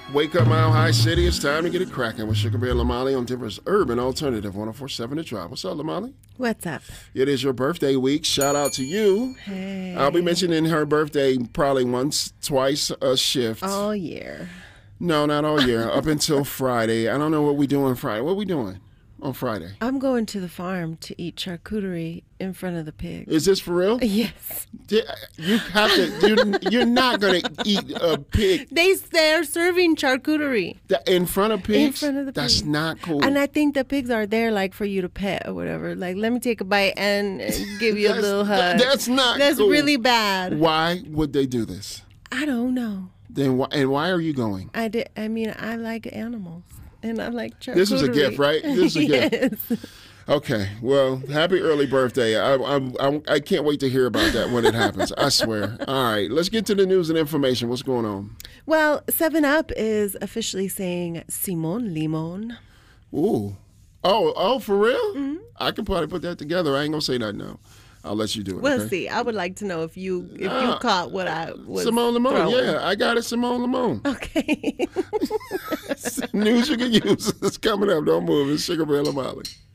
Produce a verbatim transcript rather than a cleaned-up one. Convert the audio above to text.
Wake up, Mile High City. It's time to get it cracking with Sugar Bear Lamali on Denver's Urban Alternative one oh four point seven The Drive. What's up, Lamali? What's up? It is your birthday week. Shout out to you. Hey. I'll be mentioning her birthday probably once, twice a shift. All year. No, not all year. Up until Friday. I don't know what we doing Friday. What we doing on Friday? I'm going to the farm to eat charcuterie in front of the pigs. Is this for real? Yes. You have to. You're, you're not going to eat a pig. They they're serving charcuterie In front of pigs? in front of the That's pigs. not cool. And I think the pigs are there like for you to pet or whatever. Like, let me take a bite and give you a That's- little hug. That's not That's cool. really bad. Why would they do this? I don't know. Then why, and why are you going? I did. I mean, I like animals and I like charcuterie. This is a gift, right? This is a yes. gift. Okay, well, happy early birthday. I, I, I, I can't wait to hear about that when it happens. I swear. All right, let's get to the news and information. What's going on? Well, seven up is officially saying Simon Limon. Ooh. Oh, oh, for real? Mm-hmm. I can probably put that together. I ain't going to say that now. I'll let you do it. We'll okay? see. I would like to know if you if you Ah, caught what I was Simone Lamone. throwing. Yeah, I got it. Simone Lamone. Okay. News you can use. It's coming up. Don't move. It's Sugar Bear Lamali.